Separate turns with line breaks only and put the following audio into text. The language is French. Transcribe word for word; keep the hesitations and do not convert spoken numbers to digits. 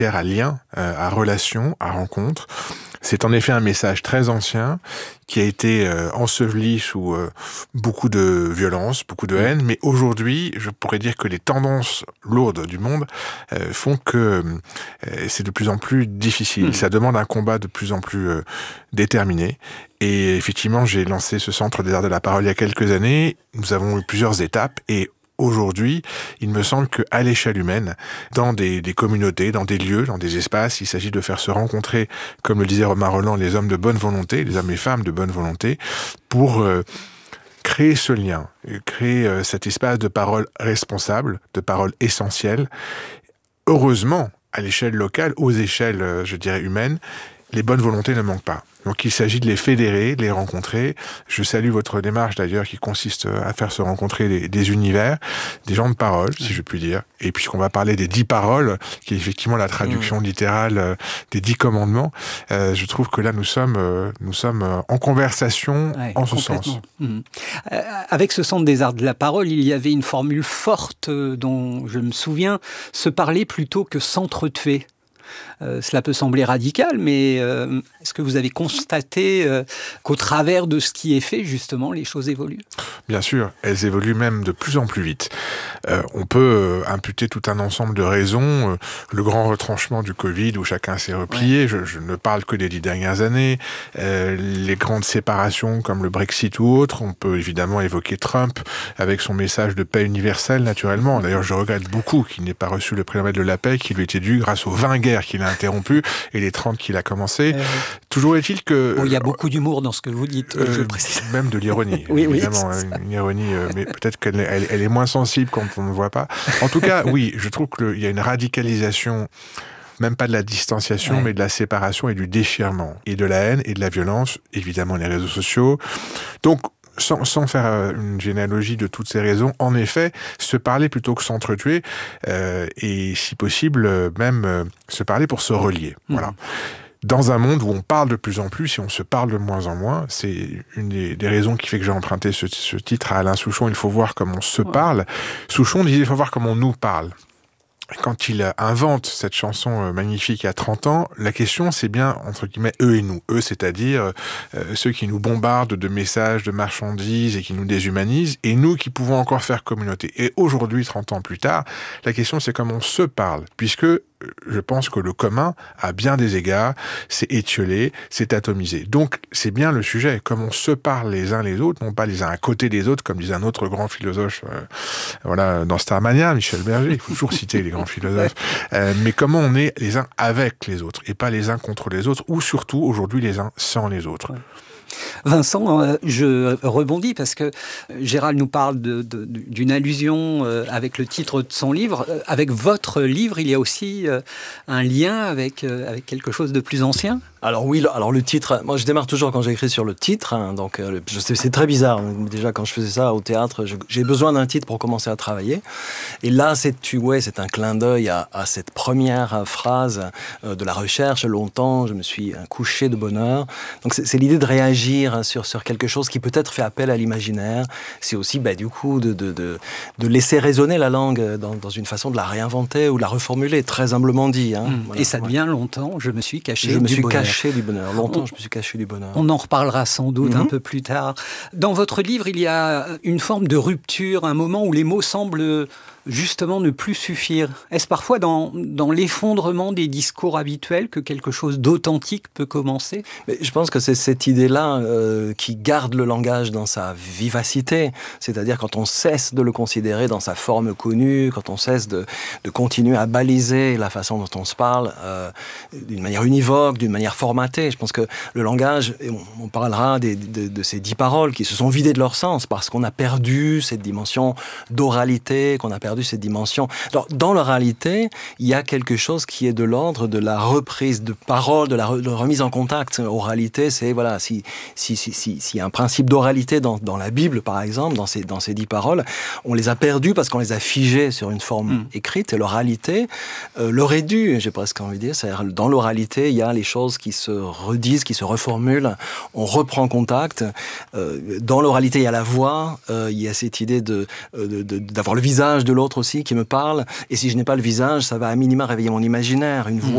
à lien, euh, à relation, à rencontre. C'est en effet un message très ancien qui a été euh, enseveli sous euh, beaucoup de violence, beaucoup de haine, mais aujourd'hui, je pourrais dire que les tendances lourdes du monde euh, font que euh, c'est de plus en plus difficile. Mmh. Ça demande un combat de plus en plus euh, déterminé. Et effectivement, j'ai lancé ce Centre des Arts de la Parole il y a quelques années. Nous avons eu plusieurs étapes et aujourd'hui, il me semble qu'à l'échelle humaine, dans des, des communautés, dans des lieux, dans des espaces, il s'agit de faire se rencontrer, comme le disait Romain Rolland, les hommes de bonne volonté, les hommes et femmes de bonne volonté, pour euh, créer ce lien, créer euh, cet espace de parole responsable, de parole essentielle. Heureusement, à l'échelle locale, aux échelles, euh, je dirais, humaines, les bonnes volontés ne manquent pas. Donc il s'agit de les fédérer, de les rencontrer. Je salue votre démarche d'ailleurs qui consiste à faire se rencontrer des, des univers, des gens de parole, si je puis dire. Et puisqu'on va parler des dix paroles, qui est effectivement la traduction mmh. littérale euh, des dix commandements, euh, je trouve que là nous sommes, euh, nous sommes euh, en conversation ouais, en ce sens.
Mmh. Euh, avec ce Centre des Arts de la Parole, il y avait une formule forte euh, dont je me souviens, se parler plutôt que s'entretuer. Euh, cela peut sembler radical, mais euh, est-ce que vous avez constaté euh, qu'au travers de ce qui est fait, justement, les choses évoluent ?
Bien sûr, elles évoluent même de plus en plus vite. Euh, on peut euh, imputer tout un ensemble de raisons. Euh, le grand retranchement du Covid, où chacun s'est replié, ouais. je, je ne parle que des dix dernières années. Euh, les grandes séparations, comme le Brexit ou autre. On peut évidemment évoquer Trump, avec son message de paix universelle, naturellement. D'ailleurs, je regrette beaucoup qu'il n'ait pas reçu le prix Nobel de la paix qui lui était dû grâce aux vingt guerres qu'il a interrompu et les trente qu'il a commencé. Euh, Toujours est-il que...
Bon, il y a beaucoup d'humour dans ce que vous dites, euh, je précise.
Même de l'ironie, oui, évidemment. Oui, une ironie, euh, mais peut-être qu'elle elle, elle est moins sensible quand on ne le voit pas. En tout cas, oui, je trouve qu'il y a une radicalisation, même pas de la distanciation, ouais. mais de la séparation et du déchirement. Et de la haine et de la violence, évidemment les réseaux sociaux. Donc, Sans, sans faire une généalogie de toutes ces raisons, en effet, se parler plutôt que s'entretuer, euh, et si possible, même euh, se parler pour se relier. Mmh. Voilà. Dans un monde où on parle de plus en plus et on se parle de moins en moins, c'est une des, des raisons qui fait que j'ai emprunté ce, ce titre à Alain Souchon, il faut voir comment on se ouais. parle. Souchon disait, il faut voir comment on nous parle. Quand il invente cette chanson magnifique il y a trente ans, la question c'est bien, entre guillemets, eux et nous. Eux, c'est-à-dire euh, ceux qui nous bombardent de messages, de marchandises et qui nous déshumanisent, et nous qui pouvons encore faire communauté. Et aujourd'hui, trente ans plus tard, la question c'est comment on se parle, puisque je pense que le commun, à bien des égards, c'est étiolé, c'est atomisé. Donc, c'est bien le sujet, comment on se parle les uns les autres, non pas les uns à côté des autres, comme disait un autre grand philosophe, euh, voilà, dans Starmania, Michel Berger, il faut toujours citer les grands philosophes, euh, mais comment on est les uns avec les autres, et pas les uns contre les autres, ou surtout, aujourd'hui, les uns sans les autres.
Ouais. Vincent, je rebondis parce que Gérald nous parle de, de, d'une allusion avec le titre de son livre. Avec votre livre, il y a aussi un lien avec, avec quelque chose de plus ancien ?
Alors oui, alors le titre, moi je démarre toujours quand j'écris sur le titre, hein, donc euh, je sais, c'est très bizarre. Déjà quand je faisais ça au théâtre, je, j'ai besoin d'un titre pour commencer à travailler. Et là, c'est, tu, ouais, c'est un clin d'œil à, à cette première phrase euh, de la recherche. Longtemps, je me suis couché de bonheur. Donc c'est, c'est l'idée de réagir sur, sur quelque chose qui peut-être fait appel à l'imaginaire. C'est aussi, bah, du coup, de, de, de, de laisser résonner la langue dans, dans une façon de la réinventer ou de la reformuler, très humblement dit. Hein.
Mmh.
Voilà,
Et ça devient ouais. longtemps, je me suis caché
je
du
me suis
bonheur.
Caché du bonheur. Longtemps, on, je me suis caché du bonheur.
On en reparlera sans doute mm-hmm. un peu plus tard. Dans votre livre, il y a une forme de rupture, un moment où les mots semblent justement ne plus suffire. Est-ce parfois dans, dans l'effondrement des discours habituels que quelque chose d'authentique peut commencer ?
Mais je pense que c'est cette idée-là euh, qui garde le langage dans sa vivacité, c'est-à-dire quand on cesse de le considérer dans sa forme connue, quand on cesse de, de continuer à baliser la façon dont on se parle euh, d'une manière univoque, d'une manière formatée. Je pense que le langage, et on, on parlera des, de, de ces dix paroles qui se sont vidées de leur sens parce qu'on a perdu cette dimension d'oralité, qu'on a perdu cette dimension. Alors, dans l'oralité, il y a quelque chose qui est de l'ordre de la reprise de parole, de la, re, de la remise en contact. Oralité, c'est, voilà, si, si, si, si, s'il y a un principe d'oralité dans, dans la Bible, par exemple, dans ces, dans ces dix paroles, on les a perdues parce qu'on les a figées sur une forme mmh. écrite, et l'oralité euh, l'aurait dû, j'ai presque envie de dire, c'est-à-dire, dans l'oralité, il y a les choses qui se redisent, qui se reformulent, on reprend contact. Euh, dans l'oralité, il y a la voix, euh, il y a cette idée de, de, de, d'avoir le visage de l'autre aussi qui me parle, et si je n'ai pas le visage, ça va à minima réveiller mon imaginaire, une voix